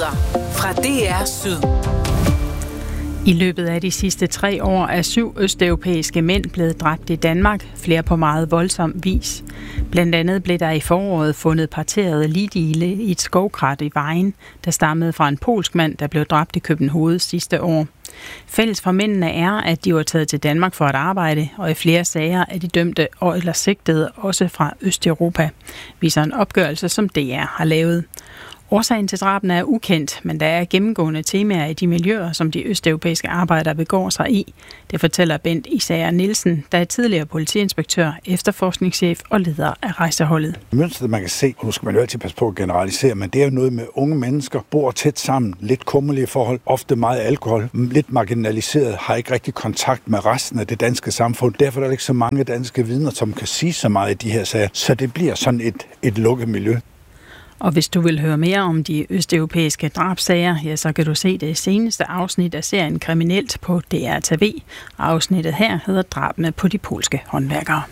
Nyheder fra DR Syd. I løbet af de sidste 3 år er 7 østeuropæiske mænd blevet dræbt i Danmark, flere på meget voldsom vis. Blandt andet blev der i foråret fundet parterede ligdele i et skovkrat i Vejen, der stammede fra en polsk mand, der blev dræbt i København sidste år. Fælles for mændene er, at de var taget til Danmark for at arbejde, og i flere sager er de dømte eller sigtede også fra Østeuropa, viser en opgørelse, som DR har lavet. Årsagen til drabene er ukendt, men der er gennemgående temaer i de miljøer, som de østeuropæiske arbejdere begår sig i. Det fortæller Bent Isager Nielsen, der er tidligere politiinspektør, efterforskningschef og leder af rejseholdet. Mønstret, man kan se, og nu skal man jo altid passe på at generalisere, men det er jo noget med unge mennesker, bor tæt sammen, lidt kummerlige forhold, ofte meget alkohol, lidt marginaliseret, har ikke rigtig kontakt med resten af det danske samfund. Derfor er der ikke så mange danske vidner, som kan sige så meget i de her sager, så det bliver sådan et lukket miljø. Og hvis du vil høre mere om de østeuropæiske drabssager, ja, så kan du se det seneste afsnit af serien Kriminelt på DR TV. Afsnittet her hedder Drabene på de polske håndværkere.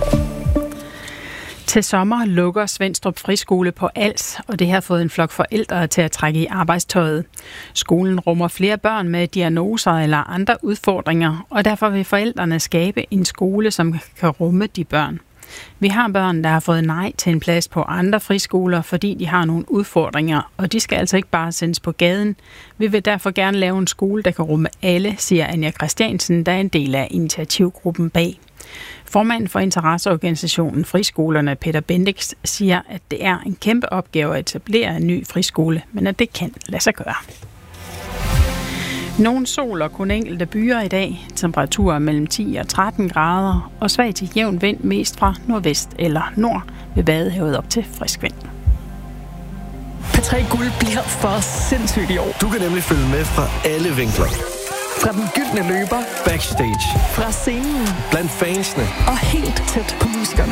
Til sommer lukker Svenstrup Friskole på Als, og det har fået en flok forældre til at trække i arbejdstøjet. Skolen rummer flere børn med diagnoser eller andre udfordringer, og derfor vil forældrene skabe en skole, som kan rumme de børn. Vi har børn, der har fået nej til en plads på andre friskoler, fordi de har nogle udfordringer, og de skal altså ikke bare sendes på gaden. Vi vil derfor gerne lave en skole, der kan rumme alle, siger Anja Christiansen, der er en del af initiativgruppen bag. Formanden for interesseorganisationen Friskolerne, Peter Bendix, siger, at det er en kæmpe opgave at etablere en ny friskole, men at det kan lade sig gøre. Nogle sol og kun enkelte byer i dag. Temperaturer mellem 10 og 13 grader og svag til jævn vind mest fra nordvest eller nord ved Vadehavet op til frisk vind. P3 Guld bliver for sindssygt i år. Du kan nemlig følge med fra alle vinkler. Fra den gyldne løber, backstage, fra scenen, blandt fansene og helt tæt på musikerne.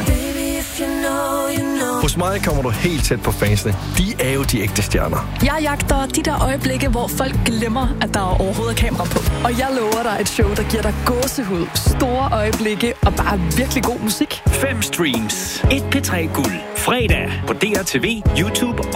Hos mig kommer du helt tæt på fansene. De er jo de ægte stjerner. Jeg jagter de der øjeblikke, hvor folk glemmer, at der overhovedet er kamera på. Og jeg lover dig et show, der giver dig gåsehud, store øjeblikke og bare virkelig god musik. 5 streams, 1 P3 Guld. Fredag på DRTV, YouTube